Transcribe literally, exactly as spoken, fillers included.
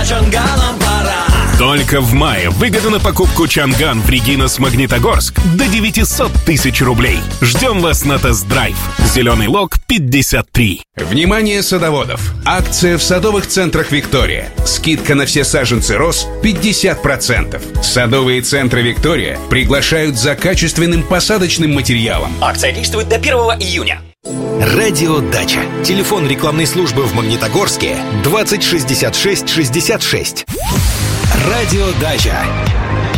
Чанганом пора. Только в мае выгода на покупку Чанган в Регинас-Магнитогорск до девятьсот тысяч рублей. Ждем вас на тест-драйв. Зеленый лог пятьдесят три. Внимание садоводов! Акция в садовых центрах «Виктория». Скидка на все саженцы роз пятьдесят процентов. Садовые центры «Виктория» приглашают за качественным посадочным материалом. Акция действует до первого июня. Радио Дача. Телефон рекламной службы в Магнитогорске двадцать шестьдесят шесть шестьдесят шесть. Радио Дача.